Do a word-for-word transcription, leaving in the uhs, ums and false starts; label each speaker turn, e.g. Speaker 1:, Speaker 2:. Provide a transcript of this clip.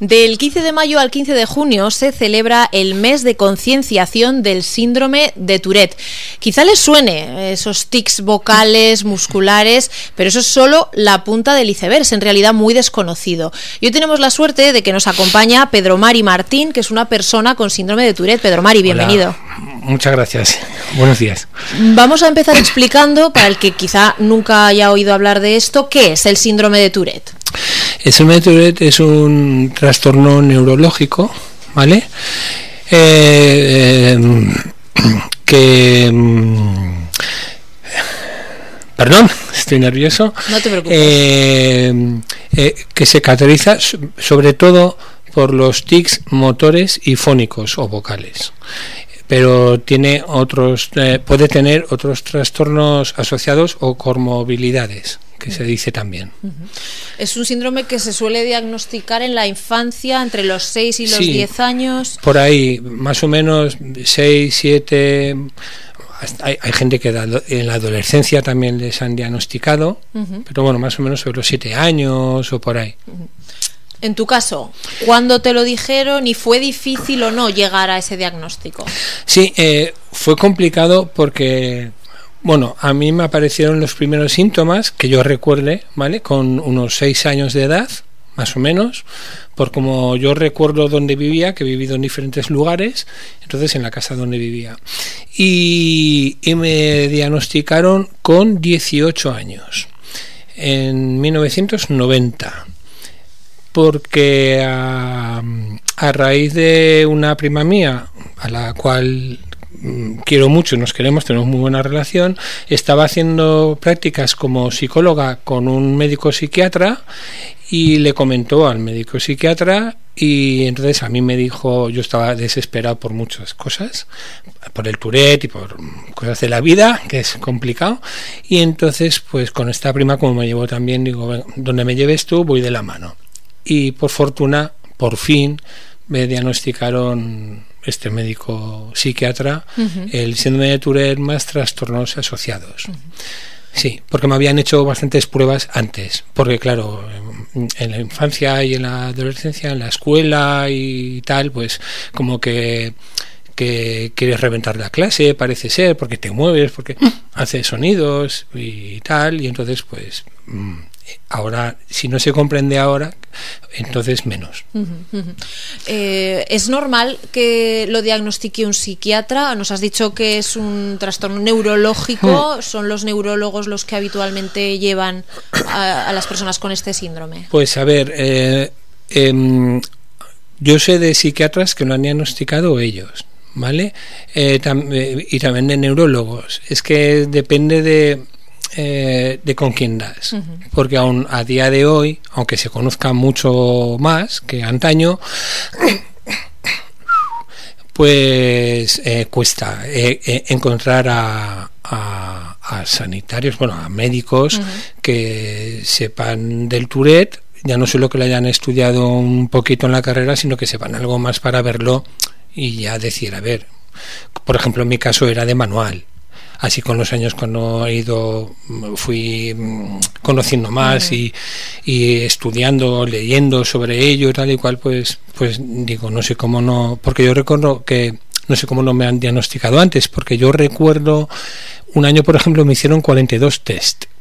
Speaker 1: Del quince de mayo al quince de junio se celebra el mes de concienciación del síndrome de Tourette. Quizá les suene esos tics vocales, musculares, pero eso es solo la punta del iceberg, es en realidad muy desconocido. Y hoy tenemos la suerte de que nos acompaña Pedro Mari Martín, que es una persona con síndrome de Tourette. Pedro Mari, bienvenido.
Speaker 2: Hola, muchas gracias. Buenos días.
Speaker 1: Vamos a empezar explicando, para el que quizá nunca haya oído hablar de esto, ¿qué es el síndrome de Tourette?
Speaker 2: El síndrome de Tourette es un trastorno neurológico, ¿vale? Eh, eh, que... Perdón, estoy nervioso.
Speaker 1: No te preocupes.
Speaker 2: Eh, eh, que se caracteriza sobre todo por los tics motores y fónicos o vocales. Pero tiene otros, eh, puede tener otros trastornos asociados o comorbilidades, que se dice también.
Speaker 1: Es un síndrome que se suele diagnosticar en la infancia, entre los seis y los
Speaker 2: sí,
Speaker 1: diez años.
Speaker 2: Por ahí, más o menos seis, siete... Hay, hay gente que en la adolescencia también les han diagnosticado, uh-huh. pero bueno, más o menos sobre los siete años o por ahí.
Speaker 1: Uh-huh. En tu caso, ¿cuándo te lo dijeron y fue difícil o no llegar a ese diagnóstico?
Speaker 2: Sí, eh, fue complicado porque... Bueno, a mí me aparecieron los primeros síntomas, que yo recuerde, ¿vale? Con unos seis años de edad, más o menos, por como yo recuerdo dónde vivía, que he vivido en diferentes lugares, entonces en la casa donde vivía. Y, y me diagnosticaron con dieciocho años, en mil novecientos noventa, porque a, a raíz de una prima mía, a la cual... quiero mucho, nos queremos, tenemos muy buena relación, estaba haciendo prácticas como psicóloga con un médico psiquiatra y le comentó al médico psiquiatra y entonces a mí me dijo, yo estaba desesperado por muchas cosas, por el Tourette y por cosas de la vida, que es complicado, y entonces pues con esta prima, como me llevó también, digo, donde me lleves tú voy de la mano, y por fortuna, por fin me diagnosticaron este médico psiquiatra, uh-huh. el síndrome de Tourette más trastornos asociados. Uh-huh. Sí, porque me habían hecho bastantes pruebas antes, porque claro, en la infancia y en la adolescencia, en la escuela y tal, pues como que que quieres reventar la clase, parece ser, porque te mueves, porque haces sonidos y tal, y entonces pues ahora, si no se comprende ahora, entonces menos.
Speaker 1: Uh-huh, uh-huh. Eh, ¿Es normal que lo diagnostique un psiquiatra? Nos has dicho que es un trastorno neurológico. ¿Son los neurólogos los que habitualmente llevan a, a las personas con este síndrome?
Speaker 2: Pues a ver, eh, eh, yo sé de psiquiatras que lo han diagnosticado ellos, ¿vale? Eh, tam- eh, y también de neurólogos. Es que depende de... Eh, de con quién das, uh-huh. porque aún a día de hoy, aunque se conozca mucho más que antaño, pues eh, cuesta eh, eh, encontrar a, a, a sanitarios, bueno, a médicos uh-huh. que sepan del Tourette, ya no solo que lo hayan estudiado un poquito en la carrera, sino que sepan algo más para verlo y ya decir, a ver, por ejemplo, en mi caso era de manual. Así con los años, cuando he ido, fui conociendo más uh-huh. y, y estudiando, leyendo sobre ello y tal y cual, pues, pues digo, no sé cómo no, porque yo recuerdo que, no sé cómo no me han diagnosticado antes, porque yo recuerdo un año, por ejemplo, me hicieron cuarenta y dos test